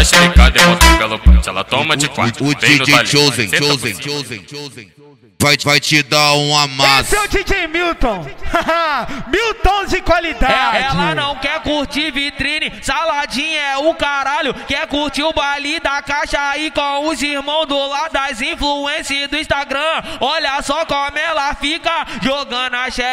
Ela esticada e bota pelo punch, ela toma de quatro. O DJ Chosen vai te dar um amasso. Esse é o DJ Milton. Milton de qualidade. Ela não quer curtir vitrine, saladinha é o caralho. Quer curtir o baile da caixa aí com os irmãos do lado das influências do Instagram. Olha só como ela fica jogando a xereca.